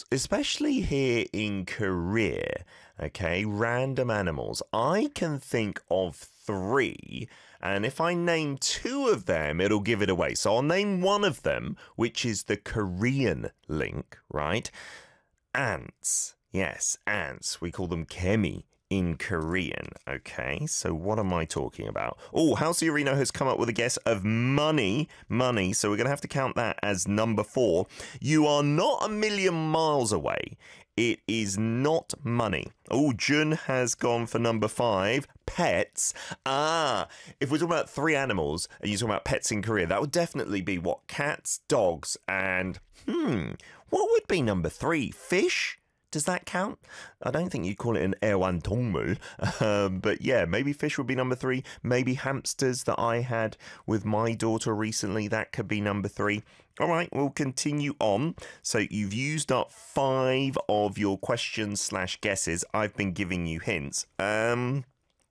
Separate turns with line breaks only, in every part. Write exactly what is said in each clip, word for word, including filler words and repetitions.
animals, especially here in Korea, okay, random animals, I can think of three, and if I name two of them, it'll give it away. So I'll name one of them, which is the Korean link, right? Ants. Yes, ants. We call them kemi in Korean. Okay, so what am I talking about? Oh, Halsey Areno has come up with a guess of money. Money. So we're going to have to count that as number four. You are not a million miles away. It is not money. Oh, Jun has gone for number five. Pets. Ah, if we're talking about three animals and you're talking about pets in Korea, that would definitely be what? Cats, dogs, and hmm, what would be number three? Fish? Does that count? I don't think you'd call it an 애완동물. Um, but yeah, maybe fish would be number three. Maybe hamsters that I had with my daughter recently. That could be number three. All right, we'll continue on. So you've used up five of your questions slash guesses. I've been giving you hints. Um,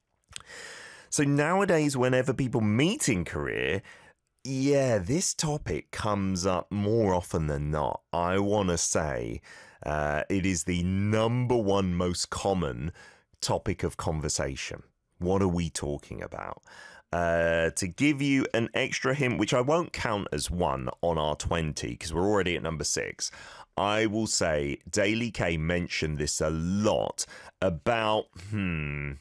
so nowadays, whenever people meet in Korea, yeah, this topic comes up more often than not. I want to say uh, it is the number one most common topic of conversation. What are we talking about? Uh, to give you an extra hint, which I won't count as one on our twenty because we're already at number six, I will say Daily K mentioned this a lot about, hmm...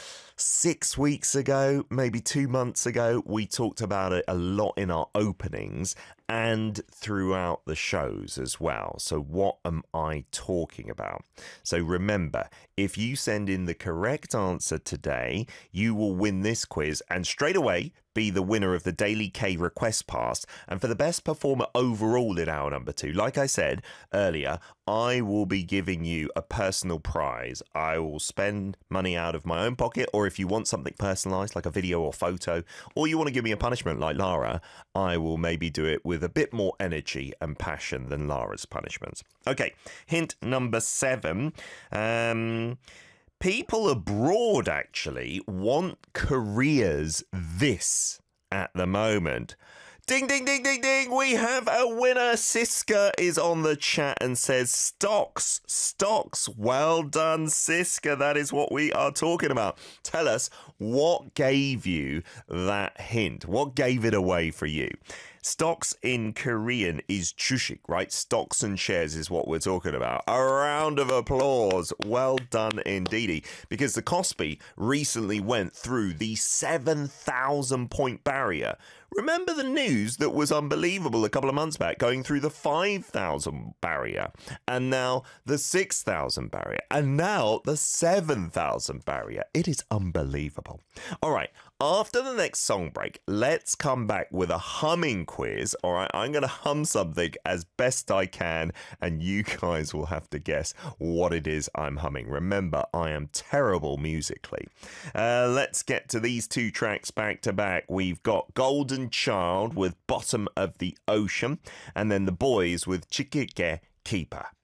Six weeks ago, maybe two months ago, we talked about it a lot in our openings and throughout the shows as well. So what am I talking about? So remember, if you send in the correct answer today, you will win this quiz and straight away be the winner of the Daily K Request Pass. And for the best performer overall in hour number two, like I said earlier, I will be giving you a personal prize. I will spend money out of my own pocket, or if you want something personalized like a video or photo, or you want to give me a punishment like Lara, I will maybe do it with a bit more energy and passion than Lara's punishments. Okay, hint number seven. Um... People abroad actually want Korea's this at the moment. Ding, ding, ding, ding, ding. We have a winner. Siska is on the chat and says stocks, stocks. Well done, Siska. That is what we are talking about. Tell us what gave you that hint. What gave it away for you? Stocks in Korean is 주식, right? Stocks and shares is what we're talking about. A round of applause. Well done indeedy. Because the Kospi recently went through the seven thousand point barrier. Remember the news that was unbelievable a couple of months back, going through the five thousand barrier, and now the six thousand barrier, and now the seven thousand barrier. It is unbelievable. All right, after the next song break, let's come back with a humming quiz. All right, I'm going to hum something as best I can, and you guys will have to guess what it is I'm humming. Remember, I am terrible musically. Uh, let's get to these two tracks back to back. We've got Golden Child with Bottom of the Ocean, and then The Boys with Chikike Keeper.